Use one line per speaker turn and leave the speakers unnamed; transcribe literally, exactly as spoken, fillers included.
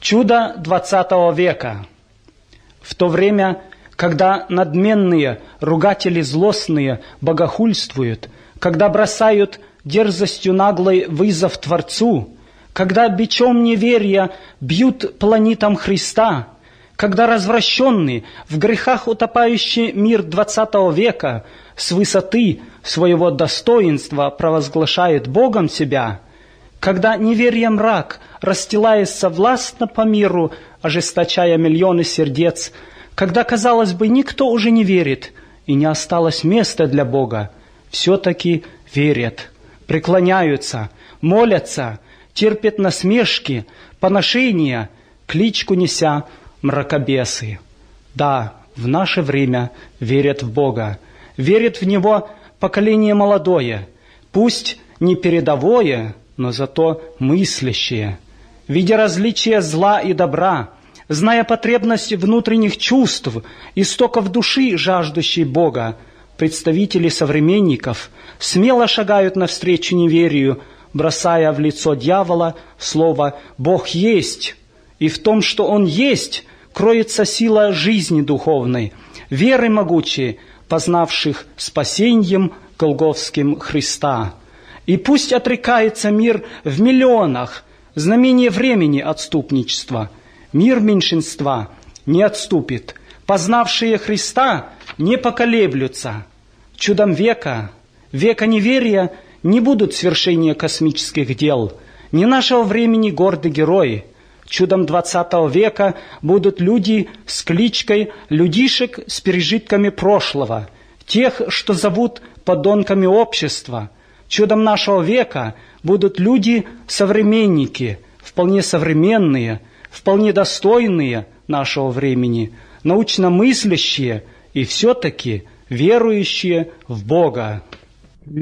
Чудо двадцатого века. В то время, когда надменные, ругатели злостные богохульствуют, когда бросают дерзостью наглой вызов Творцу, когда бичом неверия бьют планетам Христа, когда развращенный, в грехах утопающий мир двадцатого века с высоты своего достоинства провозглашает Богом себя, когда неверие мрак расстилается властно по миру, ожесточая миллионы сердец, когда, казалось бы, никто уже не верит и не осталось места для Бога, все-таки верят, преклоняются, молятся, терпят насмешки, поношения, кличку неся мракобесы. Да, в наше время верят в Бога, верят в Него поколение молодое, пусть не передовое, но зато мыслящее, видя различия зла и добра, зная потребность внутренних чувств, истоков души, жаждущей Бога, представители современников смело шагают навстречу неверию, бросая в лицо дьявола слово «Бог есть», и в том, что Он есть, кроется сила жизни духовной, веры могучей, познавших спасением голгофским Христа. И пусть отрекается мир в миллионах, знамение времени отступничества, мир меньшинства не отступит, познавшие Христа не поколеблются. Чудом века, века неверия не будут свершения космических дел, ни нашего времени гордые герои. Чудом двадцатого века будут люди с кличкой людишек с пережитками прошлого, тех, что зовут подонками общества. Чудом нашего века будут люди-современники, вполне современные, вполне достойные нашего времени, научно мыслящие и все-таки верующие в Бога.